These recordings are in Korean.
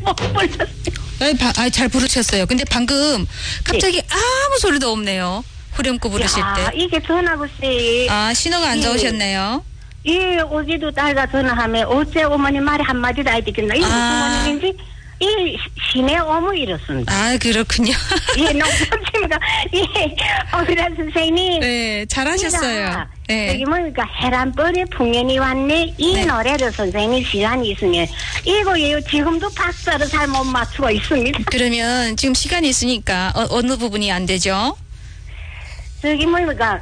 못 불렀어요. 잘 부르셨어요. 근데 방금 갑자기 아무 소리도 없네요. 후렴구 부르실 때. 이게 전화 글쎄. 신호가 안 좋으셨네요. 어제도 딸과 전화하면 어째 어머니 말이 한마디도 안 듣겠나. 이게 무슨 원인인지 시내 어무 이렇습니다. 그렇군요. 농촌팀가 어미라 선생님. 네, 잘하셨어요. 여기 뭐니까 해란벌에 풍년이 왔네. 이 노래를 선생님 시간이 있으면 이거예요. 지금도 박자를 잘 못 맞추고 있습니다. 그러면 지금 시간이 있으니까 어느 부분이 안 되죠? 저기 뭐니까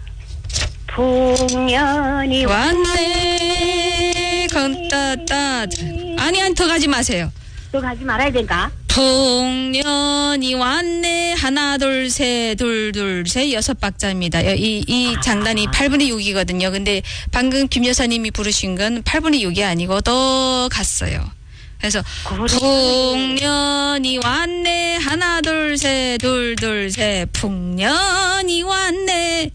풍년이 왔네. 건따따. 아니 더 가지 마세요. 또 가지 말아야 될까? 풍년이 왔네. 하나 둘 셋 둘 셋 6박자입니다. 이 장단이 8분의 6이거든요. 근데 방금 김 여사님이 부르신 건 8분의 6이 아니고 더 갔어요. 그래서 풍년이 왔네. 하나 둘 셋 둘 셋 풍년이 왔네.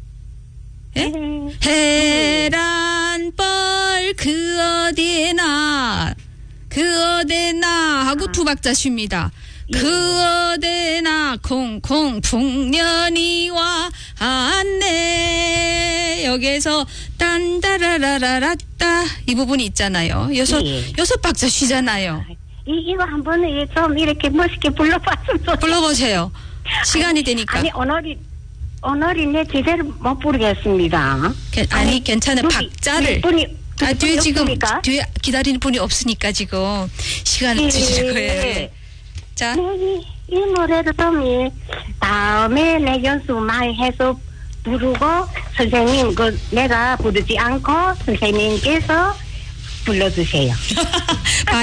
해란벌 그 어디나 하고 2박자 쉽니다. 그 어디나 콩콩 풍년이 왔네. 여기에서 딴따라라라따 이 부분이 있잖아요. 6박자 쉬잖아요. 이거 한번 좀 이렇게 멋있게 불러봤으면. 불러보세요. 시간이 되니까. 오늘이 내 제대로 못 부르겠습니다. 괜찮아요. 박자를. 뒤에 지금 뒤에 기다리는 분이 없으니까 지금 시간을 주실 거예요. 자, 이 노래도 좀 다음에 내 연습 많이 해서 부르고 선생님 내가 부르지 않고 선생님께서 불러주세요.